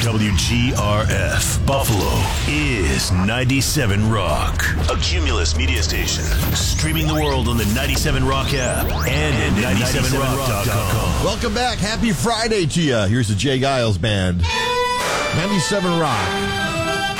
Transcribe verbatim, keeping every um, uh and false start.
W G R F Buffalo is ninety-seven Rock, a Cumulus media station, streaming the world on the ninety-seven Rock app and at ninety-seven rock dot com. Welcome back. Happy Friday to you. Here's the Jay Giles Band. ninety-seven Rock.